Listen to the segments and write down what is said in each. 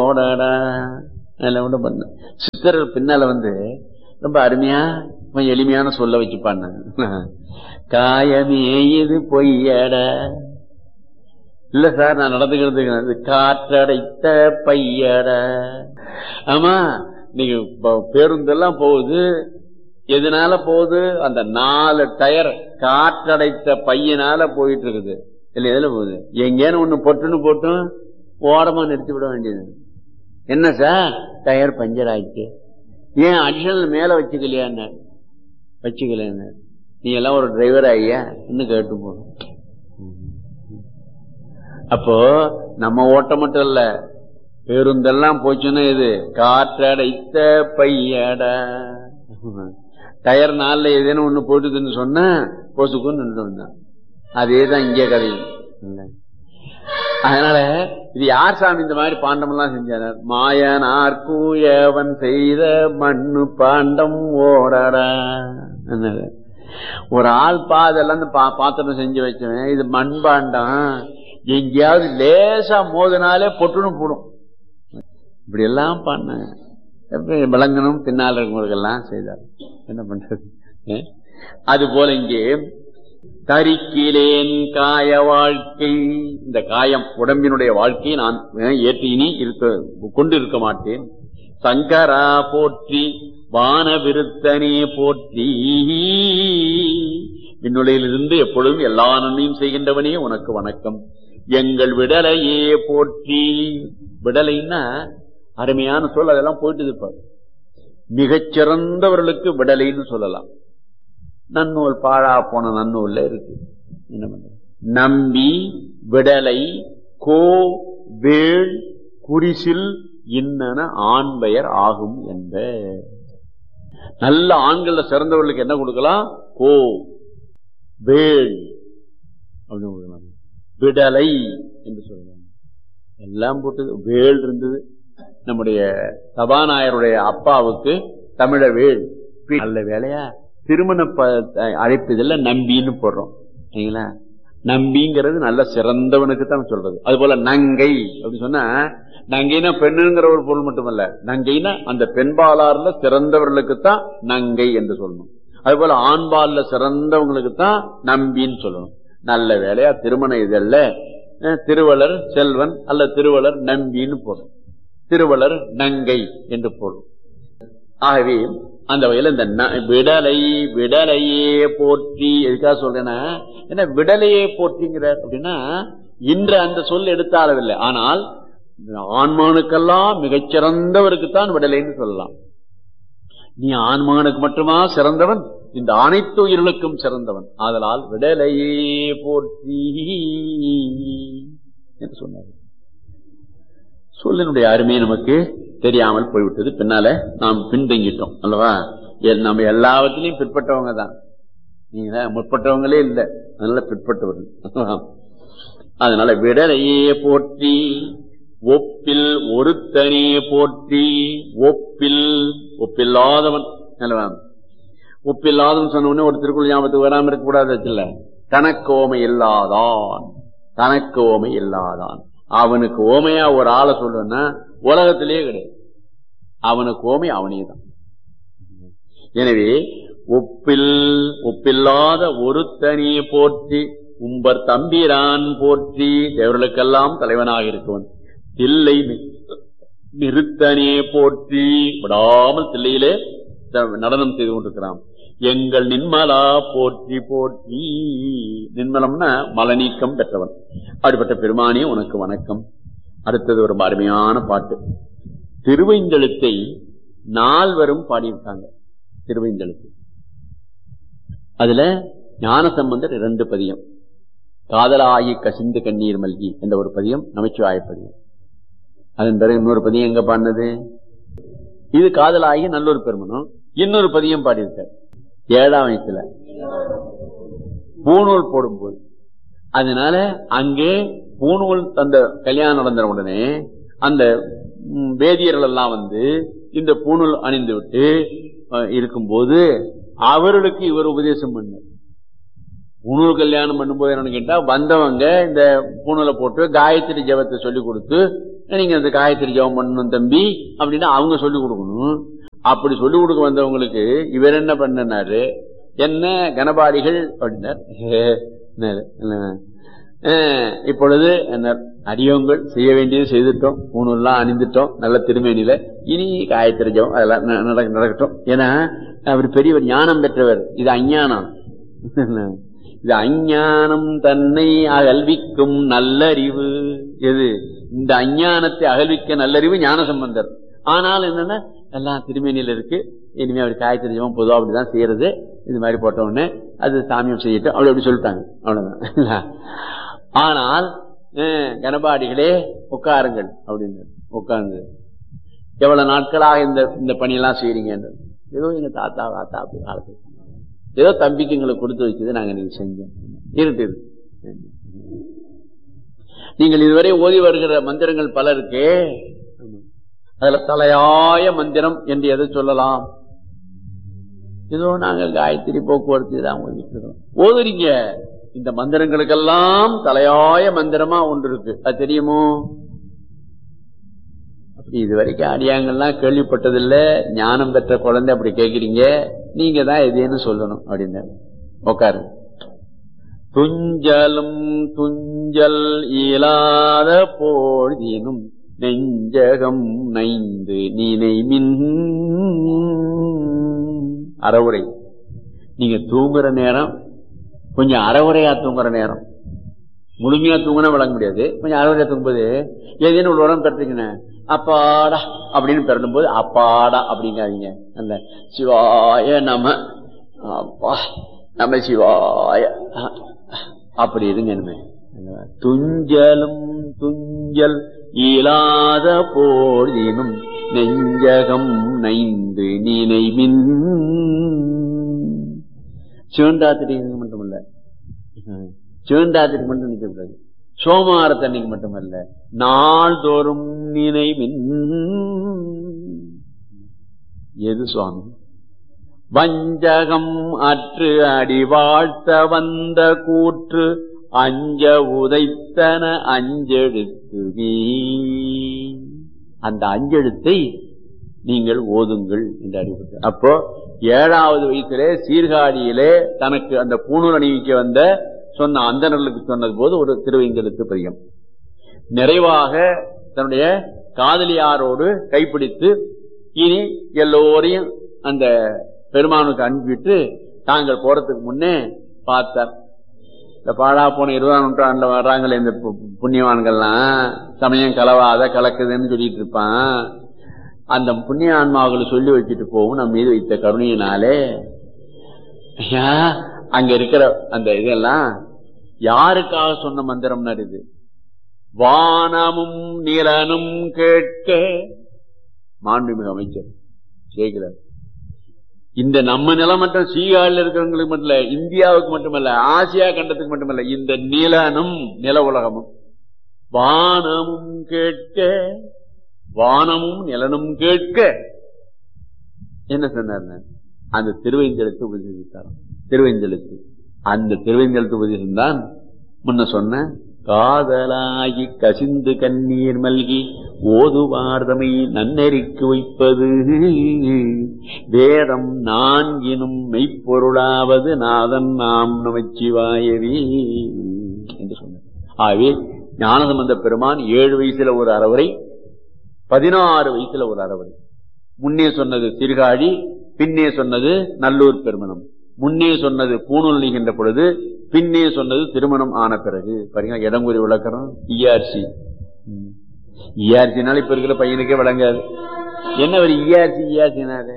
ஓடடா அதெல்லாம் கூட பண்ண. சித்தர்கள் பின்னால வந்து ரொம்ப அருமையா கொஞ்சம் எளிமையான சொல்ல வச்சு பண்ணாங்க. காயமே இது பொய்யடா. இல்ல சார் நான் நடந்துக்கிறது காற்றடைத்த பையடா. ஆமா நீங்க பேருந்தெல்லாம் போகுது, எதனால போகுது? அந்த 4 டயர் காற்றடைத்த பையனால போயிட்டு இருக்குது. இல்ல எதுல போகுது? எங்கேன்னு ஒண்ணு பொட்டுன்னு போட்டும் ஓரமா நிறுத்தி விட வேண்டியது. என்ன சார் டயர் பஞ்சர் ஆயிடுச்சு, ஏன் அடிஷனல் மேல வச்சுக்கலையா? வச்சுக்கல. நீ எல்லாம் ஒரு டிரைவர் ஐயா இன்னும் கேட்டு போகும். அப்போ நம்ம ஓட்டம் மட்டும் இல்ல, பேருந்தெல்லாம் போச்சுன்னா இது காற்றடைத்த பையடா. டயர் 4ல ஏதேனும் ஒண்ணு போட்டுதுன்னு சொன்னா பொசுக்குன்னு நின்று வந்தான். அதேதான் இங்கே கதையும். அதனால இது யார் சாமி இந்த மாதிரி பாண்டம் எல்லாம் செஞ்சார்? மாயனார் கூயவன் செய்த மண்ணு பாண்டம் ஓடடா. ஒரு ஆள் பாதெல்லாம் பாத்திரம் செஞ்சு வச்சவன் இது மண் பாண்டம், எங்கேயாவது லேசா மோதினாலே பொட்டுன்னு போடும். இப்படி எல்லாம் பண்ண விளங்கணும் பின்னால் இருக்கவங்களுக்கெல்லாம் செய்தார். என்ன பண்றது? அது போல இங்கே தரிக்கிலேன் காய வாழ்க்கை, இந்த காயம் உடம்பினுடைய வாழ்க்கையை நான் ஏற்றி இனி கொண்டு இருக்க மாட்டேன். சங்கரா போற்றி வான விருத்தனே போற்றி, விண்ணுலையிலிருந்து எப்பொழுதும் எல்லா நன்மையும் செய்கின்றவனே உனக்கு வணக்கம். எங்கள் விடலையே போற்றி. விடலைன்னா அருமையான சொல், அதெல்லாம் போயிட்டு இருப்பார். மிகச்சிறந்தவர்களுக்கு விடலைன்னு சொல்லலாம். நன்னூல் பாழா போன நன்னூல்ல இருக்கு. என்ன பண்ற? நம்பி விடலை கோ வேள் குறிசில் இன்னன ஆண் பெயர் ஆகும் என்ப. நல்ல ஆண்கள சிறந்தவர்களுக்கு என்ன கொடுக்கலாம்? கோ வேள் அப்படின்னு கொடுக்கலாம். விடலை என்று சொல்லலாம். எல்லாம் போட்டு வேள் இருந்தது. நம்முடைய சபாநாயருடைய அப்பாவுக்கு தமிழ வேள். நல்ல வேலையா திருமண அழைப்பதில் நம்பின்னு போடுறோம். சரிங்களா? நம்பிங்கிறது நல்ல சிறந்தவனுக்கு தான் சொல்றது. அது போல நங்கை அப்படி சொன்னா, நங்கைனா பெண்ணுங்கிற ஒரு பொருள் மட்டுமல்ல, நங்கைனா அந்த பெண்பாலார்ல சிறந்தவர்களுக்கு தான் நங்கை என்று சொல்லணும். அது போல ஆண்பால்ல சிறந்தவங்களுக்கு தான் நம்பின்னு சொல்லணும். நல்ல வேலையா திருமண இதழ்ல திருவளர் செல்வன் அல்ல திருவளர் நம்பின்னு போடும், திருவளர் நங்கை என்று போடும். ஆகவே அந்த வகையில் இந்த விடலை விடலையே போற்றி எதுக்காக சொல்றேன்னா, என்ன விடலையே போற்றிங்கிறார் அப்படின்னா, இன்று அந்த சொல் எடுத்த அளவில்லை, ஆனால் ஆண்மகனுக்கெல்லாம் மிகச்சிறந்தவருக்குத்தான் விடலைன்னு சொல்லலாம். நீ ஆண்மகனுக்கு மட்டுமா சிறந்தவன்? இந்த அனைத்து உயிர்களுக்கும் சிறந்தவன். ஆதலால் விடலையே போற்றி என்று சொன்னார். சொல்லினுடைய அருமை நமக்கு தெரியாமல் போய்விட்டது. பின்னால நாம் பின்தங்கிட்டோம் அல்லவா? நம்ம எல்லாவற்றிலையும் பிற்பட்டவங்க தான். நீங்க முற்பட்டவங்களே இல்லை, அதனால பிற்பட்டவர்கள். அதனால விடலையே போற்றி ஒப்பில் ஒருத்தனே போற்றி. ஒப்பில் ஒப்பில்லாதவன் அல்லவா? ஒப்பில்லாதவன் சொன்ன உடனே ஒரு திருக்குறள் ஞாபகத்துக்கு வராம இருக்க கூடாது. தனக்கு ஓமை இல்லாதான், தனக்கு ஓமை இல்லாதான். அவனுக்கு ஓமையா ஒரு ஆளை சொல்லுன்னா உலகத்திலேயே கிடையாது. அவனுக்கு ஓமை அவனே தான். எனவே ஒப்பில்லாத ஒருத்தனியை போற்றி உம்பர் தம்பிரான் போற்றி. தேவர்களுக்கெல்லாம் தலைவனாக இருக்கவன் தில்லை நிறுத்தனே போற்றி. விடாமல் தில்லையிலே நடனம் செய்து கொண்டிருக்கிறான். எங்கள் நின்மலா போற்றி போற்றி. நின்மலம்னா மலநீக்கம் பெற்றவன். அப்படிப்பட்ட பெருமானே உனக்கு வணக்கம். அடுத்தது ஒரு அருமையான பாட்டு. திருவைந்தெழுத்தை 4 பாடியிருக்காங்க. திருவைந்தெழுத்து அதுல ஞானசம்பந்தர் 2 பதியம், காதலாயி கசிந்து கண்ணீர் மல்கி என்ற ஒரு பதியம் நமச்சிவாய பதியம். அதன் பிறகு இன்னொரு பதியம் எங்க பாடினது? இது காதலாகி நல்லொரு பெருமனும் இன்னொரு பதியம் பாடியிருக்கார் 7ஆம் வயசுல பூணூல் போடும்போது. அதனால அங்கே பூணூல் அந்த கல்யாணம் நடந்த உடனே அந்த வேதியர்கள் எல்லாம் வந்து இந்த பூணூல் அணிந்து விட்டு இருக்கும்போது அவர்களுக்கு இவர் உபதேசம் பண்ணார். பூணூல் கல்யாணம் பண்ணும்போது என்னன்னு கேட்டா, வந்தவங்க இந்த பூணூலை போட்டு காயத்ரி ஜபத்தை சொல்லி கொடுத்து நீங்க அந்த காயத்ரி ஜெபம் பண்ணணும் தம்பி அப்படின்னு அவங்க சொல்லிக் கொடுக்கணும். அப்படி சொல்லிக் கொடுக்க வந்தவங்களுக்கு இவர் என்ன பண்ணாரு, என்ன கணபாடிகள் அப்படின்னார். இப்பொழுது என்ன அடியோங்கள் செய்ய வேண்டியது செய்துட்டோம், ஊனெல்லாம் அணிந்துட்டோம், நல்ல திருமேனியில இனி காயத்ரி ஜெபம் அதெல்லாம் நடக்கட்டும். ஏன்னா அவர் பெரியவர், ஞானம் பெற்றவர். இது அஞ்ஞானம், இது அஞ்ஞானம் தன்னை அகழ்விக்கும் நல்லறிவு. எது இந்த அஞ்ஞானத்தை அகழ்விக்க நல்லறிவு ஞான சம்பந்தர். ஆனால் என்னன்னா எல்லாம் திருமேனியில இருக்கு, இனிமே அவர் காயத்ரி ஜெபம் பொதுவா அப்படிதான் செய்யறது, இது மாதிரி போட்ட உடனே அது சாமியம் செய்யட்டும் அப்படி அப்படி சொல்லிட்டாங்க, அவ்வளவுதான். ஆனால் கணபாடிகளே உட்காருங்கள் அப்படின்னு உட்கார்ந்து எவ்வளவு நாட்களாக இந்த பணியெல்லாம் செய்யறீங்க. ஏதோ எங்க தாத்தா அப்படி காலத்து ஏதோ தம்பிக்கு எங்களுக்கு கொடுத்து வச்சது நாங்க நீங்க செஞ்சோம். இருக்கு நீங்கள் இதுவரை ஓதி வருகிற மந்திரங்கள் பல இருக்கு, அதுல தலையாய மந்திரம் என்று எதை சொல்லலாம்? ஏதோ நாங்கள் காயத்ரி போக்குவரத்து தான் ஓதிட்டு இருக்கோம். ஓதுறீங்க, இந்த மந்திரங்களுக்கெல்லாம் தலையாய மந்திரமா ஒன்று இருக்கு, அது தெரியுமோ? அப்படி இதுவரைக்கும் அடியாங்கள்லாம் கேள்விப்பட்டதில்லை. ஞானம் பெற்ற குழந்தை அப்படி கேட்கிறீங்க, நீங்க தான் எதுன்னு சொல்லணும் அப்படின்னு உட்காரு. துஞ்சலும் துஞ்சல் இயலாத போதினும் நெஞ்சகம் நைந்து நினைமின். அறவுரை, நீங்க தூங்குற நேரம் கொஞ்சம் அறவுரையா தூங்குற நேரம், முழுமையா தூங்கினா விளங்க முடியாது. கொஞ்சம் அறவுரையா தூங்கும்போது ஏதேனும் ஒரு உடம்பு பெற்றுங்க, அப்பாடா அப்படின்னு பெறணும் போது அப்பாடா அப்படிங்காதீங்க. அந்த சிவாய நம, அப்பா நம சிவாய அப்படி இருங்க. இனிமே துஞ்சலும் துஞ்சல் இயலாத போதினும் நெஞ்சகம் நைந்து நினைவின். சிவண்டாத்திரி மட்டுமல்ல, சிவண்டாத்திரி மட்டும் நினைக்கக்கூடாது, சோமாரத்தன்னைக்கு மட்டுமல்ல, நாள்தோறும் நினைவின். எது சுவாமி? வஞ்சகம் அற்று அடி வாழ்த்த வந்த கூற்று அஞ்ச உதைத்தன அஞ்செழுத்து. அந்த அஞ்செழுத்தை நீங்கள் ஓதுங்கள் என்று அறிவித்தார். அப்போ 7வது வயசிலே சீர்காழியிலே தனக்கு அந்த பூணூல் அணிவிக்க வந்த சொன்ன அந்தணர்களுக்கு சொன்னது போது ஒரு திருவைந்தெழுத்து பதிகம் நிறைவாக தன்னுடைய காதலியாரோடு கைப்பிடித்து இனி எல்லோரையும் அந்த பெருமானுக்கு அனுப்பிவிட்டு தாங்கள் போறதுக்கு முன்னே பார்த்தார். இந்த பாழா போன 20ஆம் நூற்றாண்டுல வர்றாங்களே இந்த புண்ணியவான்கள்லாம், சமயம் கலவாத கலக்குதுன்னு சொல்லிட்டு இருப்பான். அந்த புண்ணிய ஆன்மாவுகளை சொல்லி வச்சுட்டு போகும் நம் மீது வைத்த கருணையினாலே. அங்க இருக்கிற அந்த இதெல்லாம் யாருக்காக சொன்ன மந்திரம்னா இது? வானமும் நிலனும் கேட்க. மாண்புமிகு அமைச்சர் கேட்கிறார். இந்த நம்ம நிலம் மட்டும் சீகாழில் இருக்கிறவங்களுக்கு மட்டும் இல்ல, இந்தியாவுக்கு மட்டுமல்ல, ஆசியா கண்டத்துக்கு மட்டுமல்ல, இந்த நிலனும் நில உலகமும் வானமும் கேட்க, வானமும் நிலனும் கேட்க. என்ன சொன்னார்? அந்த திருவைந்தெழுத்து உபதேசித்தாராம். திருவைந்தெழுத்து, அந்த திருவைந்தெழுத்து உபதேசம் தான் முன்ன சொன்ன காதலாகி கசிந்து கண்ணீர் மல்கி ஓதுவார்தமை நன்னெறிக்கு வைப்பது வேதம் நான்கினும் மெய்ப்பொருளாவது நாதன் நாம் நமச்சிவாயவே என்று சொன்னார். ஆகவே ஞானசம்பந்த பெருமான் 7 வயசுல ஒரு அறவுரை, 16 வயசுல ஒரு அறவுரை. முன்னே சொன்னது சீர்காழி, பின்னே சொன்னது நல்லூர் பெருமணம், முன்னே சொன்னது பூணூல் நீகின்ற பொழுது, பின்னே சொன்னது திருமணம் ஆன பிறகு. பாருங்க, இடங்குறி விளக்கணும். இஆர்சி, இஆர்சினால இப்ப இருக்கிற பையனுக்கே விளங்காது. என்ன ஒரு இஆர்சி, இஆர்சினாரு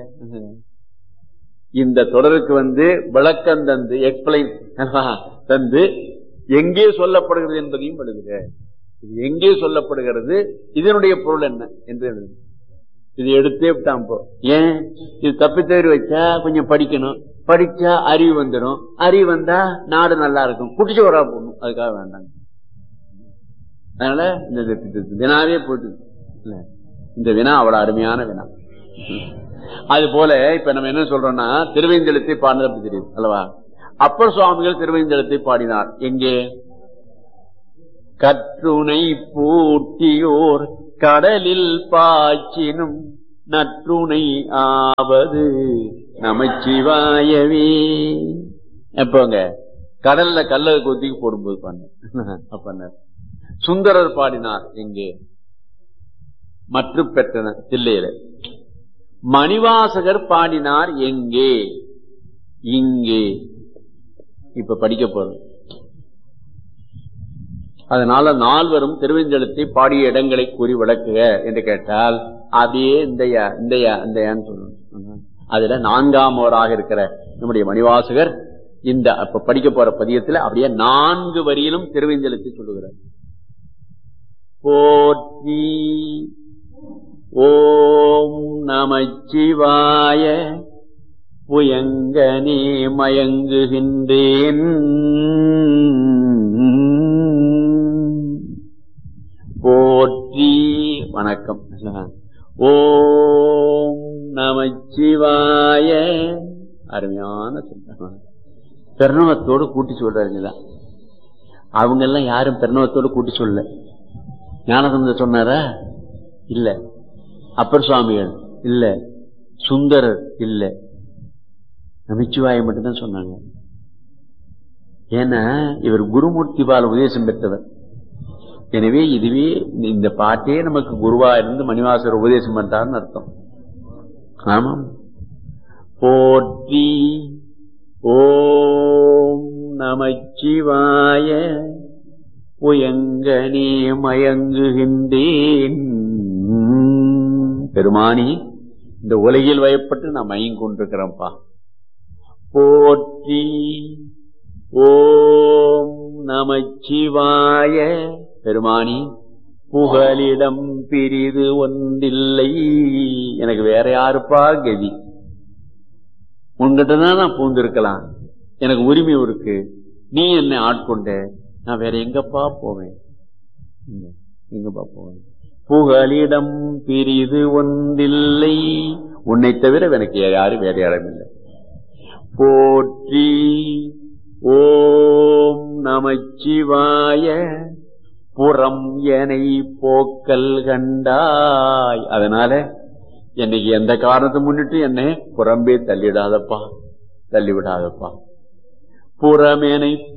இந்த தொடருக்கு விளக்கம் தந்து எக்ஸ்பிளைன் தந்து எங்கே சொல்லப்படுகிறது என்பதையும் எழுதுக. இது எங்கே சொல்லப்படுகிறது, இதனுடைய பொருள் என்ன என்று எழுது. இது எடுத்தே விட்டான். போ ஏன் இது தப்பி தவறி வச்சா கொஞ்சம் படிக்கணும், படிச்சா அறிவு வந்துடும், அறிவு வந்தா நாடு நல்லா இருக்கும், குடிச்சு வரா போடணும், அதுக்காக வேண்டாங்க. அதனால இந்த வினாவே போட்டு, இந்த வினா அவ்வளவு அருமையான வினா. அது போல இப்ப நம்ம என்ன சொல்றோம்னா, திருவைந்தெழுத்தை பாடினது தெரியுது அல்லவா? அப்பர் சுவாமிகள் திருவைந்தெழுத்தை பாடினார். எங்கே? கற்றுணை பூட்டியோர் கடலில் பாய்ச்சினும் நற்றுணை ஆவது நமச்சிவாயவே. எப்போங்க கடல்ல கல்ல கொத்திக்கு போடும்போது பண்ண சுந்தரர் பாடினார் எங்கே? மற்ற பெற்றன தில்லையில. மணிவாசகர் பாடினார் எங்கே? இங்கே. இப்ப படிக்க போறோம். அதனால நால்வரும் திருவெஞ்செழுத்தை பாடிய இடங்களை கூறி விளக்குக என்று கேட்டால் அப்படியே இந்தையான்னு சொல்லணும். அதுல 4ஆம் இருக்கிற நம்முடைய மணிவாசகர் இந்த அப்ப படிக்க போற பதியத்துல அப்படியே 4 வரியிலும் திருவெஞ்செழுத்தை சொல்லுகிறார். போற்றி ஓம் நமச்சிவாய புயங்கனே மயங்குகின்றேன். போற்றி வணக்கம். ஓம் நமச்சிவாய அருமையான சொல்றாங்க. பெருணவத்தோடு கூட்டி சொல்றாருங்களா? அவங்க எல்லாம் யாரும் பெருணவத்தோடு கூட்டி சொல்ல. ஞானசம்பந்தர் சொன்னாரா? இல்ல. அப்பர் சுவாமிகள் இல்ல. சுந்தரர் இல்ல. நமச்சிவாய மட்டும்தான் சொன்னாங்க. ஏன்னா இவர் குருமூர்த்தி பால உபதேசம் பெற்றவர். எனவே இதுவே இந்த பாட்டே நமக்கு குருவா இருந்து மணிவாசகர் உபதேசம் பண்றாருன்னு அர்த்தம். ஆமாம். போற்றி ஓம் நமச்சிவாய புயங்கனே மயங்குகின்றேன். பெருமானி, இந்த உலகில் வயப்பட்டு நான் மயங்கி கொண்டிருக்கிறேன்ப்பா. போற்றி ஓம் நமச்சிவாய பெருமானி, புகலிடம் பிரிது ஒன்றில்லை. எனக்கு வேற யாருப்பா கதி? உன்கிட்டதான் நான் பூந்திருக்கலாம். எனக்கு உரிமை இருக்கு. நீ என்னை ஆட்கொண்ட, நான் வேற எங்கப்பா போவேன்? எங்கப்பா போவேன்? புகலிடம் பிரிது ஒன்றில்லை. உன்னை தவிர எனக்கு யாரும் வேற யாரும் இல்லை. போற்றி ஓம் நமச்சிவாய புறம் எனை போக்கல் கண்டாய். அதனால என்னைக்கு எந்த காரணத்தை முன்னிட்டு என்னை புறம்பே தள்ளிவிடாதப்பா. புறமேனை